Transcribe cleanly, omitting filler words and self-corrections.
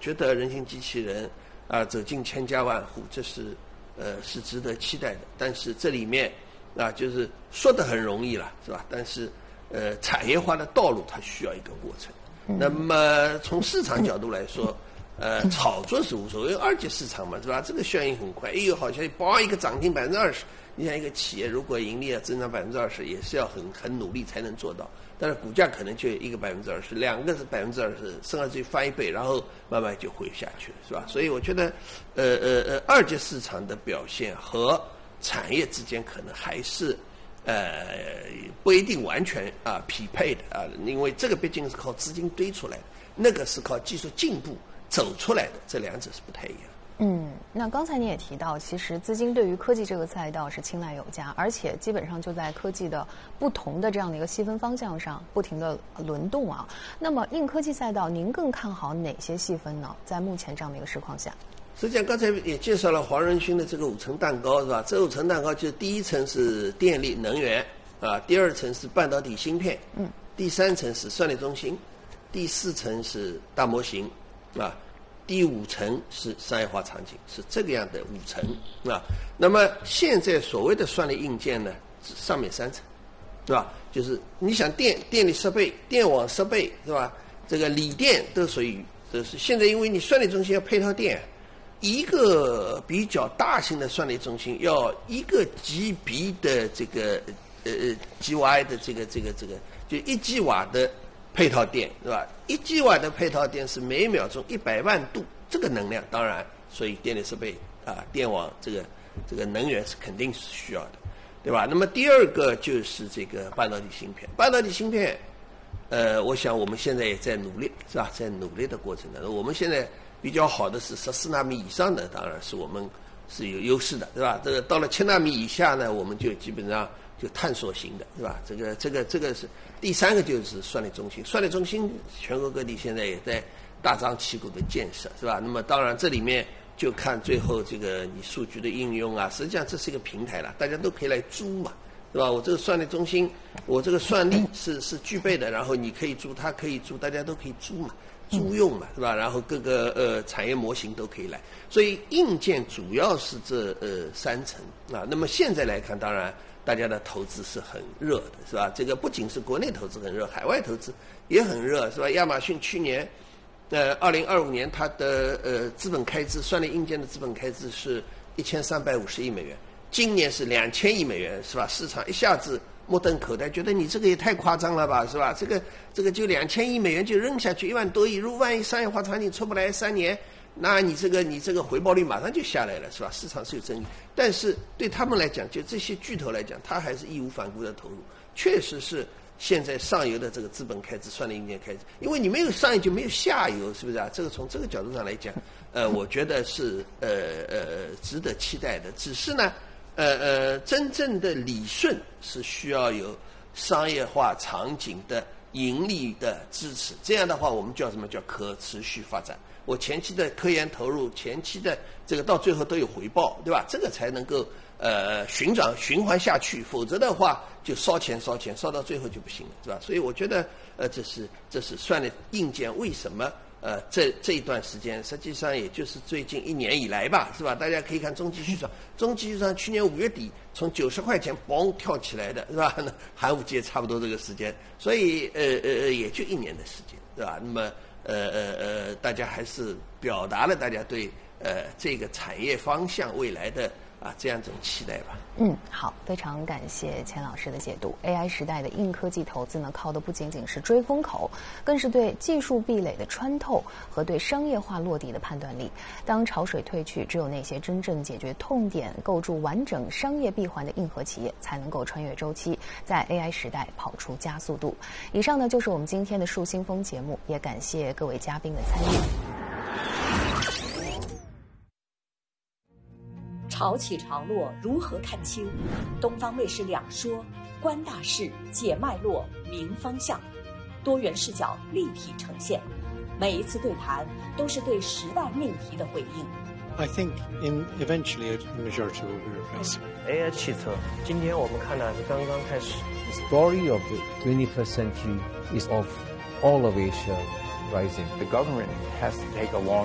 觉得人形机器人走进千家万户，这是是值得期待的。但是这里面就是说的很容易了，是吧？但是产业化的道路它需要一个过程。那么从市场角度来说，炒作是无所谓，二级市场嘛，是吧？这个效应很快，好像帮一个涨停20%，你像一个企业如果盈利要增长20%，也是要很努力才能做到。但是股价可能就一个20%，两个是20%，甚至于翻1倍，然后慢慢就回下去了，是吧？所以我觉得，二级市场的表现和产业之间可能还是不一定完全匹配的因为这个毕竟是靠资金堆出来的，那个是靠技术进步走出来的，这两者是不太一样。 那刚才你也提到，其实资金对于科技这个赛道是青睐有加，而且基本上就在科技的不同的这样的一个细分方向上不停的轮动啊。那么硬科技赛道，您更看好哪些细分呢？在目前这样的一个市况下， 实际上刚才也介绍了黄仁勋的这个5层蛋糕，是吧？这5层蛋糕就是第一层是电力能源第二层是半导体芯片，第三层是算力中心，第4层是大模型第5层是商业化场景，是这个样的5层那么现在所谓的算力硬件呢，上面3层，是吧？就是你想电力设备、电网设备，是吧？这个锂电都属于，这是现在因为你算力中心要配套电，一个比较大型的算力中心要1个 GB 的这个GY 的这个就1 G 瓦的配套电，是吧？1 G 瓦的配套电是每秒钟100万度，这个能量当然，所以电力设备电网这个能源是肯定是需要的，对吧？那么第二个就是这个半导体芯片，半导体芯片，我想我们现在也在努力，是吧？在努力的过程当中，我们现在比较好的是14纳米以上的，当然是我们是有优势的，对吧？这个到了7纳米以下呢，我们就基本上就探索型的，是吧？这个是第3个就是算力中心，算力中心全国各地现在也在大张旗鼓的建设，是吧？那么当然这里面就看最后这个你数据的应用实际上这是一个平台了，大家都可以来租嘛，是吧？我这个算力中心，我这个算力是具备的，然后你可以租，他可以租，大家都可以租嘛，租用嘛，是吧？然后各个产业模型都可以来，所以硬件主要是这3层那么现在来看，当然大家的投资是很热的，是吧？这个不仅是国内投资很热，海外投资也很热，是吧？亚马逊去年2025年它的资本开支，算力硬件的资本开支是1350亿美元，今年是2000亿美元，是吧？市场一下子目瞪口呆，觉得你这个也太夸张了吧，是吧？这个就2000亿美元就扔下去，1万多亿，如果万一商业化场景出不来3年，那你这个回报率马上就下来了，是吧？市场是有争议，但是对他们来讲，就这些巨头来讲，他还是义无反顾的投入，确实是现在上游的这个资本开支、算力硬件开支，因为你没有上游就没有下游，是不是这个从这个角度上来讲，我觉得是值得期待的。只是呢，真正的理顺是需要有商业化场景的盈利的支持，这样的话我们叫什么叫可持续发展。我前期的科研投入，前期的这个到最后都有回报，对吧？这个才能够循环下去，否则的话就烧钱烧到最后就不行了，是吧？所以我觉得这是算力硬件为什么这一段时间，实际上也就是最近1年以来吧，是吧？大家可以看中继续涨去年5月底从90块钱嘣跳起来的，是吧？寒武纪差不多这个时间，所以也就1年的时间，是吧？那么大家还是表达了大家对这个产业方向未来的这样一种期待吧。 好，非常感谢钱老师的解读。AI 时代的硬科技投资呢，靠的不仅仅是追风口，更是对技术壁垒的穿透和对商业化落地的判断力。当潮水退去，只有那些真正解决痛点、构筑完整商业闭环的硬核企业，才能够穿越周期，在 AI 时代跑出加速度。以上呢就是我们今天的树新风节目，也感谢各位嘉宾的参与。 潮起潮落如何看清？东方卫视两说，观大势，解脉络，明方向，多元视角立体呈现。每一次对谈都是对时代命题的回应。 I think eventually the majority will be replaced. AI 汽车，今天我们看的是刚刚开始。 The story of the 21st century is of all of Asia rising. The government has to take a long